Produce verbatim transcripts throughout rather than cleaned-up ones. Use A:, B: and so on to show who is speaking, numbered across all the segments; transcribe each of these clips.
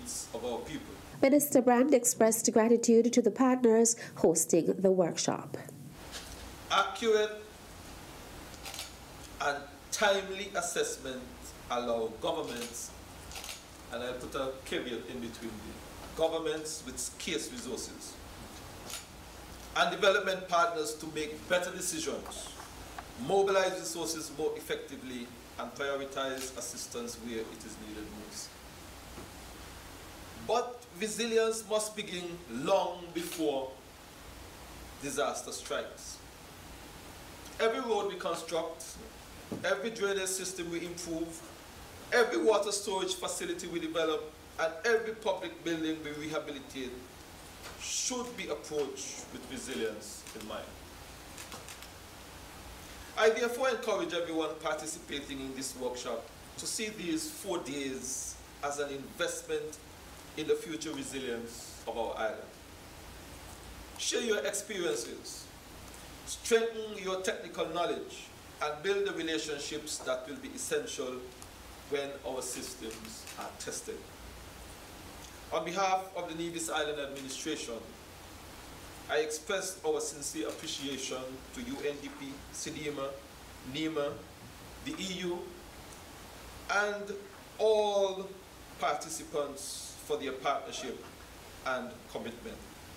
A: needs of our people.
B: Minister Brand expressed gratitude to the partners hosting the workshop.
A: Accurate and timely assessment allow governments, and I'll put a caveat in between the governments with scarce resources and development partners to make better decisions, mobilize resources more effectively, and prioritize assistance where it is needed most. But resilience must begin long before disaster strikes. Every road we construct, every drainage system we improve, every water storage facility we develop, and every public building we rehabilitate should be approached with resilience in mind. I therefore encourage everyone participating in this workshop to see these four days as an investment in the future resilience of our island. Share your experiences, strengthen your technical knowledge, and build the relationships that will be essential when our systems are tested. On behalf of the Nevis Island Administration, I express our sincere appreciation to U N D P, SEDIMA, NEMA, the E U, and all participants for their partnership and commitment.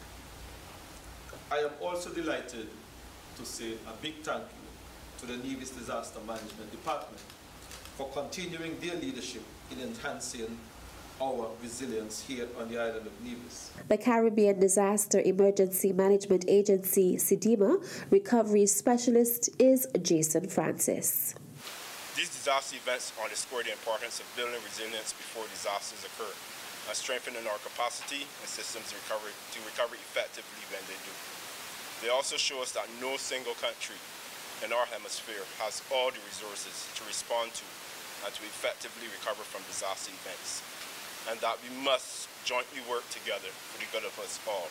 A: I am also delighted to say a big thank you to the Nevis Disaster Management Department for continuing their leadership in enhancing our resilience here on the island of Nevis.
B: The Caribbean Disaster Emergency Management Agency, SEDIMA, recovery specialist is Jason Francis.
C: These disaster events underscore the importance of building resilience before disasters occur and strengthening our capacity and systems to recover, to recover effectively when they do. They also show us that no single country in our hemisphere has all the resources to respond to and to effectively recover from disaster events, and that we must jointly work together for the good of us all.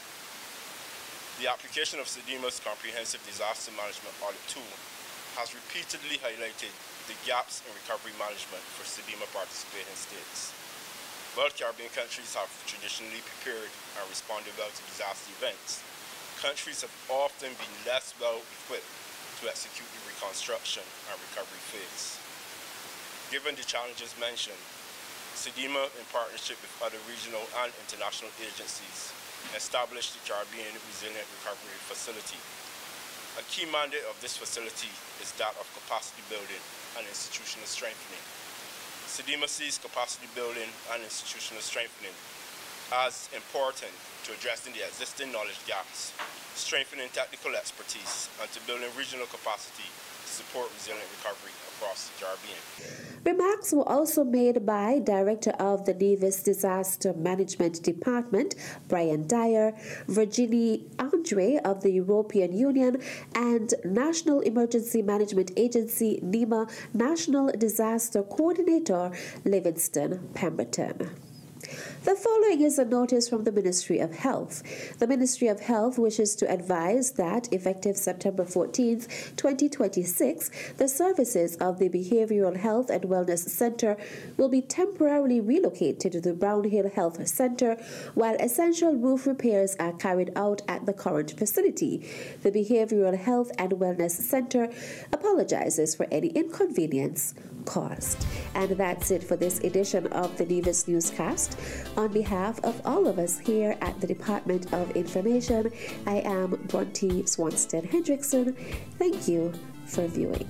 C: The application of SEDIMA's comprehensive disaster management audit tool has repeatedly highlighted the gaps in recovery management for SEDIMA participating states. While Caribbean countries have traditionally prepared and responded well to disaster events, countries have often been less well equipped to execute the reconstruction and recovery phase. Given the challenges mentioned, SEDIMA, in partnership with other regional and international agencies, established the Caribbean Resilient Recovery Facility. A key mandate of this facility is that of capacity building and institutional strengthening. SEDIMA sees capacity building and institutional strengthening as important to addressing the existing knowledge gaps, strengthening technical expertise, and to building regional capacity to support resilient recovery across the Caribbean.
B: Remarks were also made by Director of the Nevis Disaster Management Department, Brian Dyer, Virginie Andre of the European Union, and National Emergency Management Agency, NEMA, National Disaster Coordinator, Livingston Pemberton. The following is a notice from the Ministry of Health. The Ministry of Health wishes to advise that, effective September fourteenth, twenty twenty-six, the services of the Behavioral Health and Wellness Center will be temporarily relocated to the Brown Hill Health Center while essential roof repairs are carried out at the current facility. The Behavioral Health and Wellness Center apologizes for any inconvenience caused. And that's it for this edition of the Nevis Newscast. On behalf of all of us here at the Department of Information, I am Bronte Swanstead Hendrickson. Thank you for viewing.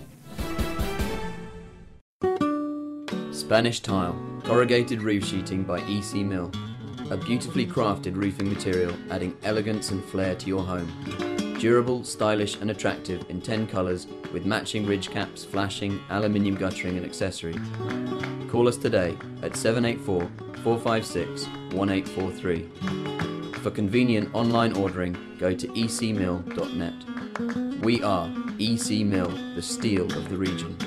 D: Spanish Tile, corrugated roof sheeting by E C Mill. A beautifully crafted roofing material adding elegance and flair to your home. Durable, stylish and attractive in ten colours with matching ridge caps, flashing, aluminium guttering and accessories. Call us today at seven eight four, four five six, one eight four three. For convenient online ordering, go to e c mill dot net. We are E C Mill, the steel of the region.